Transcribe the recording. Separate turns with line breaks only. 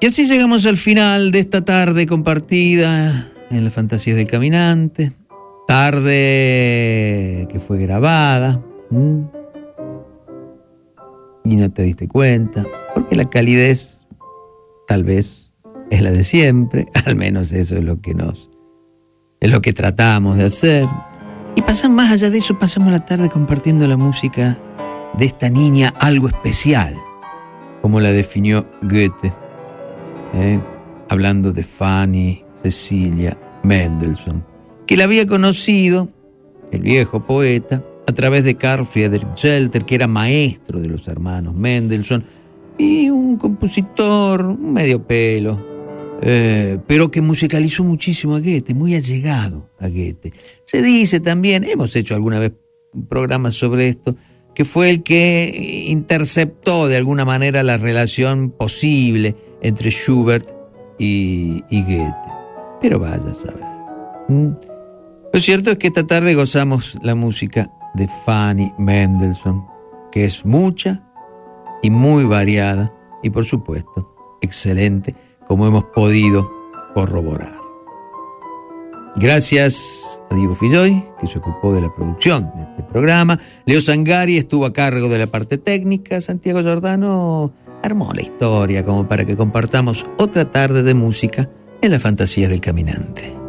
Y así llegamos al final de esta tarde compartida en las fantasías del caminante. Tarde que fue grabada. Y no te diste cuenta, porque la calidez tal vez es la de siempre, al menos eso es lo que tratamos de hacer. Y más allá de eso, pasamos la tarde compartiendo la música de esta niña algo especial, como la definió Goethe, hablando de Fanny Cecilia Mendelssohn, que la había conocido, el viejo poeta, a través de Carl Friedrich Schelter, que era maestro de los hermanos Mendelssohn, y un compositor, un medio pelo, pero que musicalizó muchísimo a Goethe, muy allegado a Goethe. Se dice también, hemos hecho alguna vez un programa sobre esto, que fue el que interceptó de alguna manera la relación posible entre Schubert y Goethe. Pero vaya a saber. Lo cierto es que esta tarde gozamos la música de Fanny Mendelssohn, que es mucha y muy variada y, por supuesto, excelente, como hemos podido corroborar. Gracias a Diego Filloy, que se ocupó de la producción de este programa. Leo Sangari estuvo a cargo de la parte técnica. Santiago Giordano armó la historia como para que compartamos otra tarde de música en las fantasías del caminante.